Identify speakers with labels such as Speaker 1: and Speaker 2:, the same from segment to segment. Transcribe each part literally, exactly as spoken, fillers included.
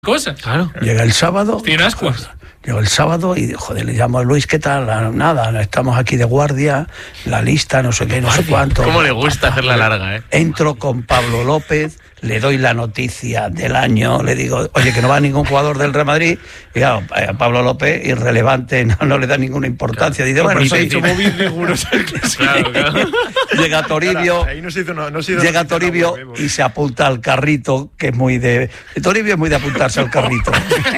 Speaker 1: cosas.
Speaker 2: Claro.
Speaker 3: Llega el sábado.
Speaker 1: Tiene ascuas.
Speaker 3: Llegó el sábado y, joder, le llamo a Luis, ¿qué tal? Nada, estamos aquí de guardia, la lista, no sé qué, no sé cuánto.
Speaker 2: ¿Cómo le gusta hacer la larga, eh?
Speaker 3: Entro con Pablo López, le doy la noticia del año, le digo, oye, que no va ningún jugador del Real Madrid. Y claro, a Pablo López, irrelevante, no, no le da ninguna importancia. Dice, bueno, sí, sí.
Speaker 2: Claro, claro.
Speaker 3: Llega Toribio,
Speaker 4: Ahí no se hizo, no, no se hizo
Speaker 3: llega
Speaker 4: no
Speaker 3: Toribio
Speaker 4: no,
Speaker 3: y se apunta al carrito, que es muy de... Toribio es muy de apuntarse al carrito.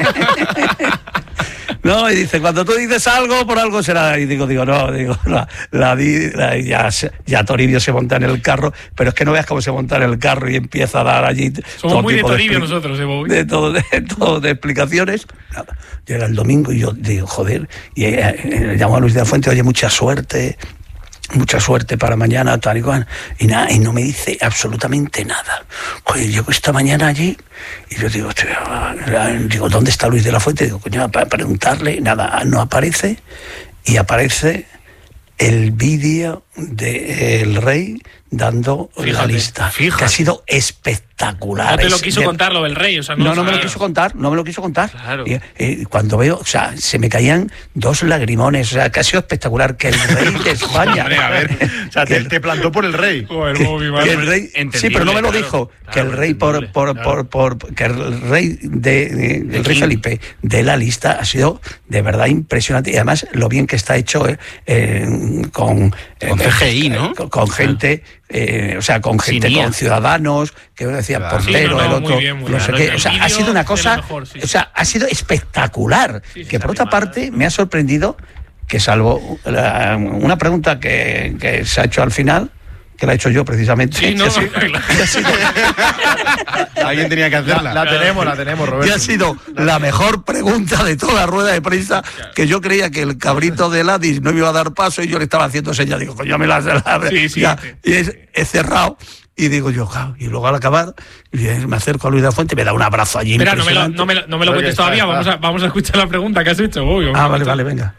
Speaker 3: No, y dice, cuando tú dices algo, por algo será. Y digo, digo, no, digo, la, la, la ya, ya Toribio se monta en el carro, pero es que no veas cómo se monta en el carro y empieza a dar allí.
Speaker 1: Somos
Speaker 3: todo
Speaker 1: muy de
Speaker 3: tipo
Speaker 1: Toribio
Speaker 3: de
Speaker 1: nosotros, ¿eh, Bobby?
Speaker 3: De todo, de todo, de explicaciones. Nada. Llega el domingo y yo digo, joder, y eh, eh, llamo a Luis de la Fuente, oye, mucha suerte. Mucha suerte para mañana, tal y cual. Y nada, y no me dice absolutamente nada. Oye, llego esta mañana allí y yo digo, digo, ¿dónde está Luis de la Fuente? Digo, coño, para preguntarle, nada, no aparece. Y aparece el vídeo del Rey dando fíjate, la lista, fíjate. Que ha sido espectacular.
Speaker 1: No te lo quiso de... contar lo del Rey, o sea, no,
Speaker 3: no, no
Speaker 1: claro.
Speaker 3: me lo quiso contar, no me lo quiso contar.
Speaker 2: Claro.
Speaker 3: Y, y cuando veo, o sea, se me caían dos lagrimones, o sea, que ha sido espectacular que el Rey de España.
Speaker 4: Hombre, a ver, o sea, te, te plantó por el Rey.
Speaker 1: Joder,
Speaker 3: que,
Speaker 1: Bobby,
Speaker 3: que el Rey, sí, pero no me lo
Speaker 2: claro,
Speaker 3: dijo,
Speaker 2: claro,
Speaker 3: que el Rey por, por,
Speaker 2: claro.
Speaker 3: por, por, que el Rey de, de el Rey Felipe de la lista ha sido de verdad impresionante y además lo bien que está hecho eh, eh, con
Speaker 2: con
Speaker 3: eh,
Speaker 2: C G I, ¿no?
Speaker 3: Con, con gente, eh, o sea, con gente,
Speaker 2: Sinía.
Speaker 3: con ciudadanos, que uno decía
Speaker 2: Claro.
Speaker 3: portero,
Speaker 1: Sí, no, no,
Speaker 3: el otro,
Speaker 1: muy bien, muy
Speaker 3: no
Speaker 1: bien.
Speaker 3: sé
Speaker 1: Claro,
Speaker 3: qué,
Speaker 1: el
Speaker 3: o sea, ha
Speaker 1: vídeo
Speaker 3: sido una
Speaker 1: de lo
Speaker 3: cosa,
Speaker 1: mejor, sí,
Speaker 3: o sea, ha sido espectacular,
Speaker 1: Sí, sí,
Speaker 3: que por
Speaker 1: está
Speaker 3: otra
Speaker 1: animada.
Speaker 3: parte me ha sorprendido que salvo la, una pregunta que, que se ha hecho al final, que la he hecho yo precisamente.
Speaker 1: Sí, no,
Speaker 3: que ha sido-
Speaker 1: claro.
Speaker 3: que ha sido-
Speaker 4: Alguien tenía que hacerla. La, la tenemos, la tenemos, Roberto.
Speaker 3: que ha sido la mejor pregunta de toda la rueda de prensa, que yo creía que el cabrito de Ladis no me iba a dar paso y yo le estaba haciendo señas, digo, coño, me la, la
Speaker 1: Sí, sí,
Speaker 3: ya,
Speaker 1: sí.
Speaker 3: y es, he cerrado. Y digo yo, claro, y luego al acabar, me acerco a Luis de la Fuente y me da un abrazo allí.
Speaker 1: Espera, no me lo,
Speaker 3: impresionante.
Speaker 1: no me lo, no me lo
Speaker 4: Creo que
Speaker 1: cuentes
Speaker 4: está,
Speaker 1: todavía,
Speaker 4: está.
Speaker 1: vamos a, vamos a escuchar la pregunta que has hecho, Bobby. Vamos
Speaker 3: Ah,
Speaker 1: a
Speaker 3: vale,
Speaker 1: escuchar.
Speaker 3: vale, venga.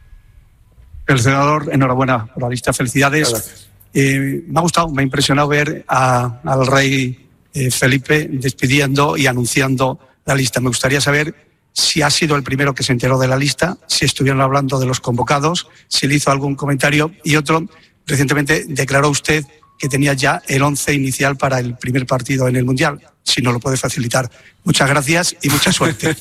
Speaker 5: El senador, enhorabuena por la lista, felicidades. Eh, me ha gustado, me ha impresionado ver a, al rey eh, Felipe despidiendo y anunciando la lista. Me gustaría saber si ha sido el primero que se enteró de la lista, si estuvieron hablando de los convocados, si le hizo algún comentario. Y otro, recientemente declaró usted que tenía ya el once inicial para el primer partido en el Mundial, si no lo puede facilitar. Muchas gracias y mucha suerte.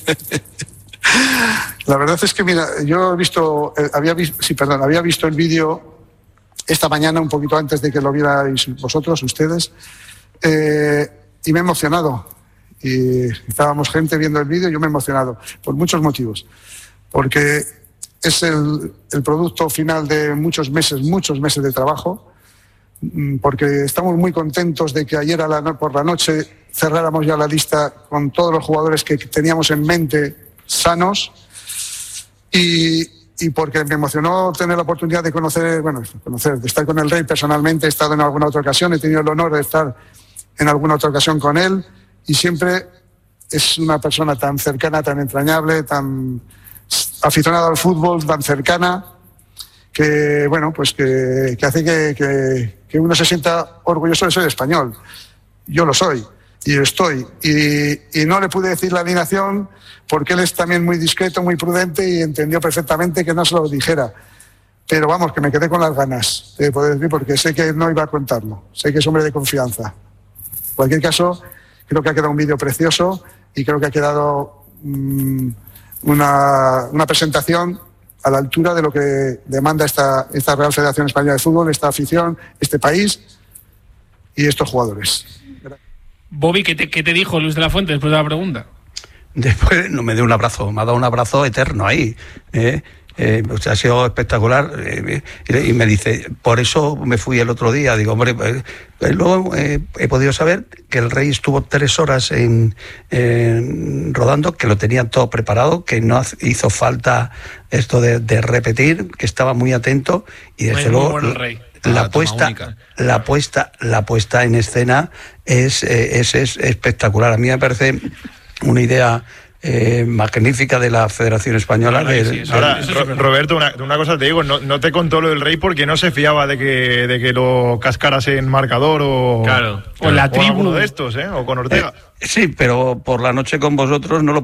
Speaker 6: La verdad es que, mira, yo he visto, eh, había visto, sí, perdón, había visto el vídeo esta mañana, un poquito antes de que lo vierais vosotros, ustedes, eh, y me he emocionado. Y estábamos gente viendo el vídeo y yo me he emocionado, por muchos motivos. Porque es el, el producto final de muchos meses, muchos meses de trabajo, porque estamos muy contentos de que ayer a la, por la noche cerráramos ya la lista con todos los jugadores que teníamos en mente sanos y, y porque me emocionó tener la oportunidad de conocer, bueno, conocer, de estar con el Rey personalmente. He estado en alguna otra ocasión, he tenido el honor de estar en alguna otra ocasión con él y siempre es una persona tan cercana, tan entrañable, tan aficionada al fútbol, tan cercana, que bueno, pues que, que hace que, que, que uno se sienta orgulloso de ser español. Yo lo soy y lo estoy. Y, y no le pude decir la alineación porque él es también muy discreto, muy prudente y entendió perfectamente que no se lo dijera. Pero vamos, que me quedé con las ganas de poder decir porque sé que no iba a contarlo. Sé que es hombre de confianza. En cualquier caso, creo que ha quedado un vídeo precioso y creo que ha quedado mmm, una, una presentación a la altura de lo que demanda esta, esta Real Federación Española de Fútbol, esta afición, este país y estos jugadores.
Speaker 1: Bobby, ¿qué te, ¿qué te dijo Luis de la Fuente después de la pregunta?
Speaker 3: Después no me dio un abrazo, me ha dado un abrazo eterno ahí. ¿eh? Eh, o sea, ha sido espectacular eh, y me dice, por eso me fui el otro día. Digo, hombre, eh, luego eh, he podido saber que el Rey estuvo tres horas en, en rodando, que lo tenían todo preparado, que no hizo falta esto de, de repetir, que estaba muy atento y desde
Speaker 1: Muy
Speaker 3: luego
Speaker 1: bueno el Rey.
Speaker 3: la
Speaker 2: Ah,
Speaker 3: puesta
Speaker 2: única.
Speaker 3: la puesta la puesta en escena es, es, es espectacular. A mí me parece una idea eh, magnífica de la Federación Española.
Speaker 1: Ahora,
Speaker 3: de,
Speaker 1: sí,
Speaker 3: de,
Speaker 7: Ahora,
Speaker 1: eso sí
Speaker 7: Ro-
Speaker 1: que-
Speaker 7: Roberto, una, una cosa te digo, no, no te contó lo del Rey porque no se fiaba de que, de que lo cascaras en marcador o,
Speaker 2: Claro.
Speaker 1: O en la
Speaker 7: o alguno
Speaker 1: tribu.
Speaker 7: de estos, ¿eh? O con Ortega.
Speaker 3: eh, sí, pero por la noche con vosotros no lo